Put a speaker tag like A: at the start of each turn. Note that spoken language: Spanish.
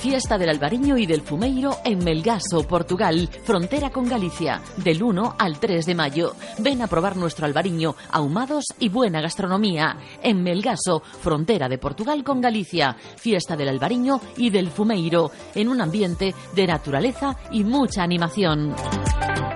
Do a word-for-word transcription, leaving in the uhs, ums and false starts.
A: Fiesta del Albariño y del Fumeiro en Melgaso, Portugal, frontera con Galicia, del uno al tres de mayo. Ven a probar nuestro albariño, ahumados y buena gastronomía. En Melgaso, frontera de Portugal con Galicia. Fiesta del Albariño y del Fumeiro, en un ambiente de naturaleza y mucha animación.